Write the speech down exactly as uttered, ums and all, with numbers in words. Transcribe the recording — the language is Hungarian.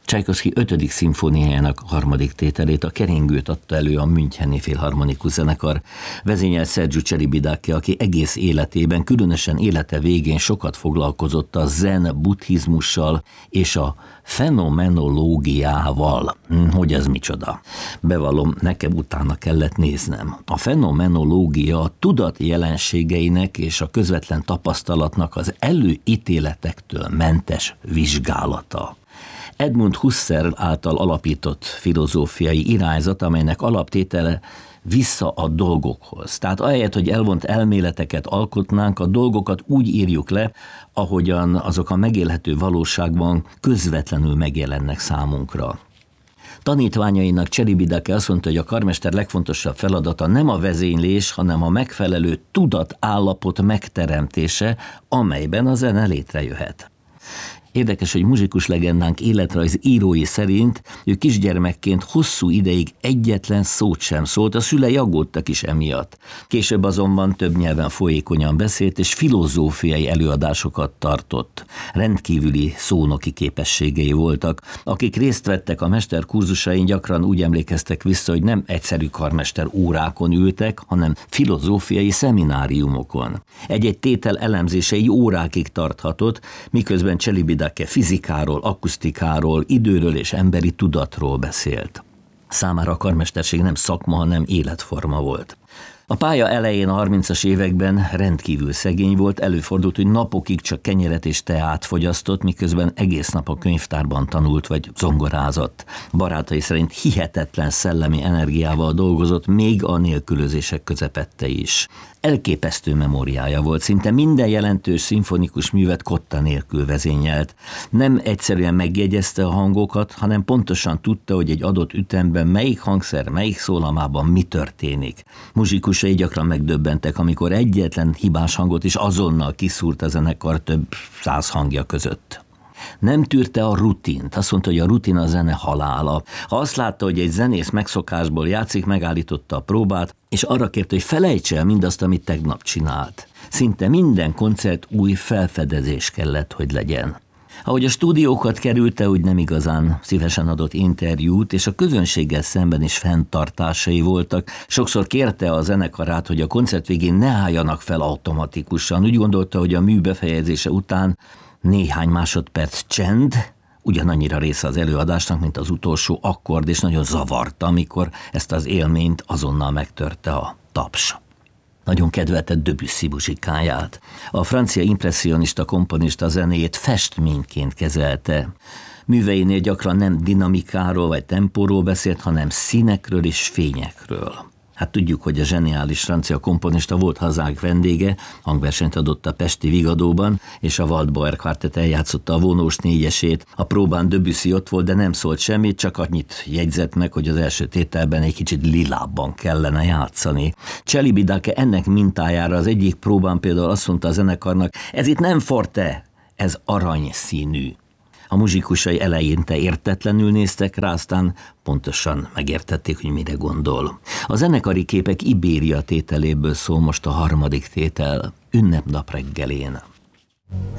Csajkovszky ötödik szimfóniájának harmadik tételét, a Keringőt adta elő a Müncheni Filharmonikus Zenekar. Vezényelt Sergiu Celibidache, aki egész életében, különösen élete végén sokat foglalkozott a zen buddhizmussal és a fenomenológiával. Hogy ez micsoda? Bevallom, nekem utána kellett néznem. A fenomenológia a tudat jelenségeinek és a közvetlen tapasztalatnak az előítéletektől mentes vizsgálata. Edmund Husserl által alapított filozófiai irányzat, amelynek alaptétele vissza a dolgokhoz. Tehát ahelyett, hogy elvont elméleteket alkotnánk, a dolgokat úgy írjuk le, ahogyan azok a megélhető valóságban közvetlenül megjelennek számunkra. Tanítványainak Celibidache azt mondta, hogy a karmester legfontosabb feladata nem a vezénylés, hanem a megfelelő tudatállapot megteremtése, amelyben a zene létrejöhet. Érdekes, hogy muzsikus legendánk életrajz írói szerint ő kisgyermekként hosszú ideig egyetlen szót sem szólt, a szülei aggódtak is emiatt. Később azonban több nyelven folyékonyan beszélt, és filozófiai előadásokat tartott. Rendkívüli szónoki képességei voltak. Akik részt vettek a mester kurzusain, gyakran úgy emlékeztek vissza, hogy nem egyszerű karmester órákon ültek, hanem filozófiai szemináriumokon. Egy-egy tétel elemzései órákig tarthatott, miközben Celibidache fizikáról, akusztikáról, időről és emberi tudatról beszélt. Számára a karmesterség nem szakma, hanem életforma volt. A pálya elején a harmincas években rendkívül szegény volt, előfordult, hogy napokig csak kenyeret és teát fogyasztott, miközben egész nap a könyvtárban tanult vagy zongorázott. Barátai szerint hihetetlen szellemi energiával dolgozott, még a nélkülözések közepette is. Elképesztő memóriája volt, szinte minden jelentős szimfonikus művet kotta nélkül vezényelt. Nem egyszerűen megjegyezte a hangokat, hanem pontosan tudta, hogy egy adott ütemben melyik hangszer, melyik szólamában mi történik. Muzsikusai gyakran megdöbbentek, amikor egyetlen hibás hangot is azonnal kiszúrt a zenekar több száz hangja között. Nem tűrte a rutint, azt mondta, hogy a rutin a zene halála. Ha azt látta, hogy egy zenész megszokásból játszik, megállította a próbát, és arra kérte, hogy felejtse el mindazt, amit tegnap csinált. Szinte minden koncert új felfedezés kellett, hogy legyen. Ahogy a stúdiókat kerülte, úgy nem igazán szívesen adott interjút, és a közönséggel szemben is fenntartásai voltak. Sokszor kérte a zenekarát, hogy a koncert végén ne álljanak fel automatikusan. Úgy gondolta, hogy a mű befejezése után néhány másodperc csend, ugyanannyira része az előadásnak, mint az utolsó akkord, és nagyon zavarta, amikor ezt az élményt azonnal megtörte a taps. Nagyon kedvelte Debussy muzsikáját. A francia impresszionista komponista zenéjét festményként kezelte. Műveinél gyakran nem dinamikáról vagy tempóról beszélt, hanem színekről és fényekről. Hát tudjuk, hogy a zseniális francia komponista volt hazánk vendége, hangversenyt adott a Pesti Vigadóban, és a Waldbauer Quartet eljátszotta a vonós négyesét. A próbán Debussy ott volt, de nem szólt semmit, csak annyit jegyzett meg, hogy az első tételben egy kicsit lilábban kellene játszani. Celibidache ennek mintájára az egyik próbán például azt mondta a zenekarnak, ez itt nem forte, ez aranyszínű. A muzsikusai eleinte értetlenül néztek rá, aztán pontosan megértették, hogy mire gondol. A zenekari képek Ibéria tételéből szól most a harmadik tétel, Ünnepnap reggelén.